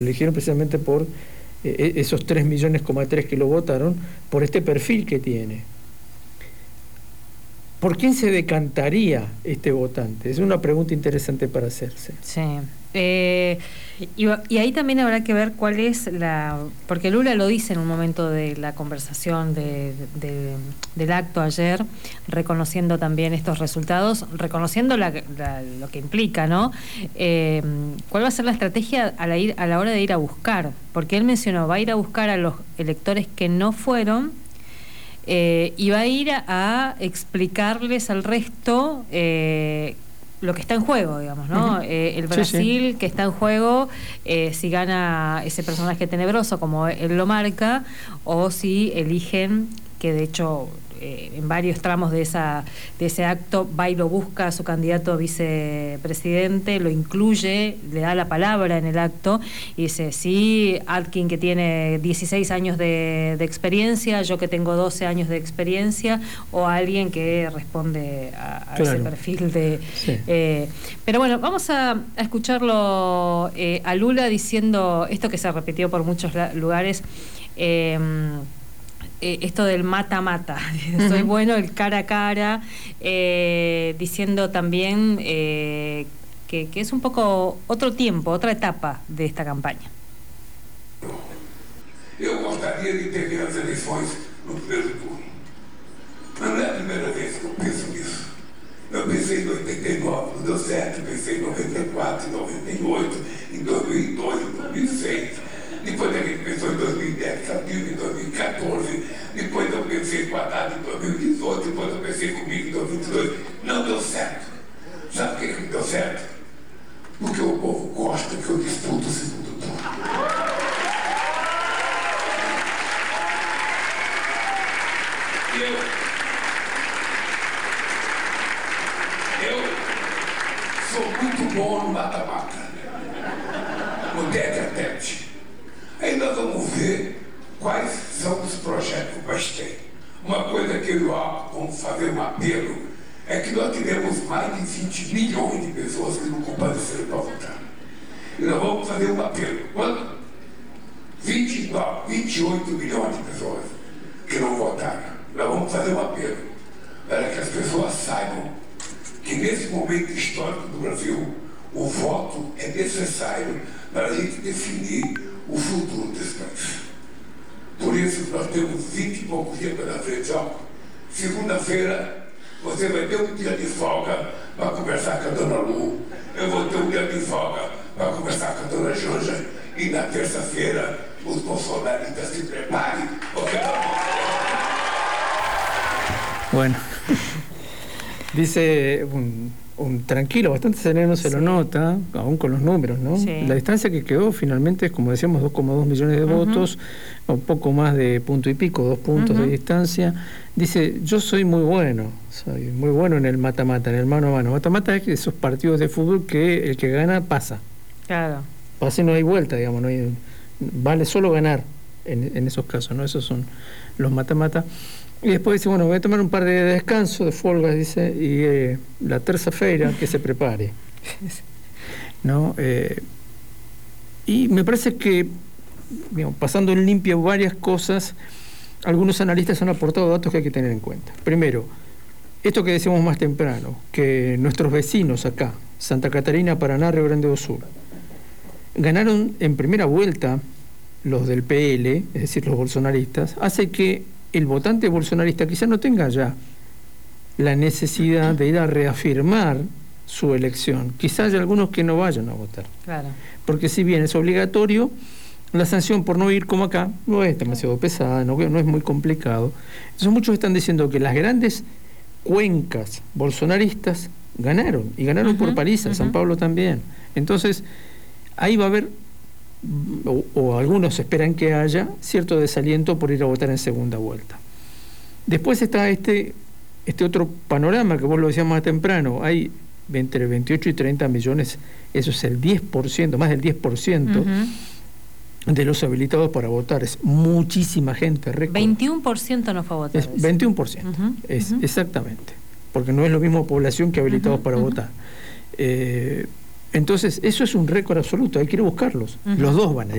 eligieron precisamente por esos 3,3 millones que lo votaron, por este perfil que tiene. ¿Por quién se decantaría este votante? Es una pregunta interesante para hacerse. Sí. Y ahí también habrá que ver cuál es porque Lula lo dice en un momento de la conversación del acto ayer, reconociendo también estos resultados, reconociendo lo que implica, ¿no? ¿Cuál va a ser la estrategia a la hora de ir a buscar? Porque él mencionó, va a ir a buscar a los electores que no fueron, y va a ir a explicarles al resto lo que está en juego, digamos, ¿no? Uh-huh. El Brasil, sí, que está en juego, si gana ese personaje tenebroso, como él lo marca, o si eligen, que de hecho en varios tramos de ese acto va y lo busca a su candidato a vicepresidente, lo incluye, le da la palabra en el acto y dice, sí, Atkin, que tiene 16 años de experiencia, yo que tengo 12 años de experiencia, o alguien que responde a claro, ese perfil de... Sí. Pero bueno, vamos a escucharlo a Lula diciendo esto que se repitió por muchos lugares, esto del mata-mata, soy bueno, el cara a cara, diciendo también que es un poco otro tiempo, otra etapa de esta campaña. Eu gostaria de ter as eleições no primeiro turno. Mas não é a primeira vez que eu penso nisso. Eu pensei em 89, não deu certo, pensei em 94, em 98, em 2002, em 2006. Depois a gente pensou em 2010, em 2014, depois eu pensei com a Haddad em 2018, depois eu pensei comigo em 2022. Não deu certo. Sabe por que não deu certo? Porque o povo gosta que eu disputo o segundo turno. Eu sou muito bom no mata-mata, no tete-a-tete. Aí nós vamos ver quais são os projetos, mas tem. Uma coisa que vamos fazer um apelo é que nós tivemos mais de 20 milhões de pessoas que não compareceram para votar. E nós vamos fazer um apelo. Quanto? 28 milhões de pessoas que não votaram. Nós vamos fazer um apelo para que as pessoas saibam que nesse momento histórico do Brasil, o voto é necessário para a gente definir o futuro desse país. Por isso nós temos 20 e poucos dias pela frente. Ó, segunda-feira você vai ter um dia de folga para conversar com a dona Lu, eu vou ter um dia de folga para conversar com a dona Janja, e na terça-feira os bolsonaristas se preparem, porque bueno, dice un tranquilo, bastante sereno, se lo nota, aún con los números, ¿no? Sí. La distancia que quedó finalmente es, como decíamos, 2,2 millones de votos, un poco más de punto y pico, 2 puntos de distancia. Dice, yo soy muy bueno en el mata-mata, en el mano a mano. Mata-mata es esos partidos de fútbol que el que gana pasa. Claro. Pase, no hay vuelta, digamos, vale solo ganar en esos casos, ¿no? Esos son los mata-mata. Y después dice, bueno, voy a tomar un par de descansos, de folgas, dice, y la terça-feira que se prepare. ¿No? Y me parece que, digamos, pasando en limpio varias cosas, algunos analistas han aportado datos que hay que tener en cuenta. Primero, esto que decíamos más temprano, que nuestros vecinos acá, Santa Catarina, Paraná, Río Grande do Sul, ganaron en primera vuelta los del PL, es decir, los bolsonaristas, hace que el votante bolsonarista quizás no tenga ya la necesidad de ir a reafirmar su elección. Quizás haya algunos que no vayan a votar. Claro. Porque si bien es obligatorio, la sanción por no ir como acá no es demasiado pesada, no es muy complicado. Entonces muchos están diciendo que las grandes cuencas bolsonaristas ganaron, y ganaron por paliza, San Pablo también. Entonces ahí va a haber, o algunos esperan que haya, cierto desaliento por ir a votar en segunda vuelta. Después está este otro panorama que vos lo decías más temprano. Hay entre 28 y 30 millones, eso es el 10%, más del 10% de los habilitados para votar. Es muchísima gente. 21% no fue a votar. Es 21%, exactamente, porque no es lo mismo población que habilitados para votar. Entonces, eso es un récord absoluto, hay que ir a buscarlos. Los dos van a ir.